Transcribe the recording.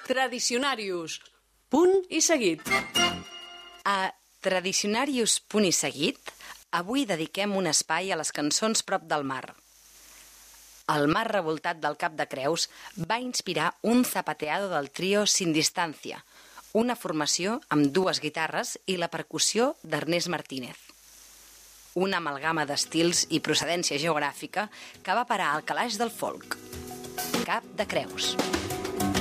Tradicionarius. Punt i seguit. A Tradicionarius Punt i Seguit, avui dediquem un espai a les cançons prop del mar. El mar revoltat del Cap de Creus va inspirar un zapateado del trio Sin Distancia, una formació amb 2 guitarres i la percussió d'Ernest Martínez. Una amalgama d'estils i procedència geogràfica que va parar al calaix del folk. Cap de Creus.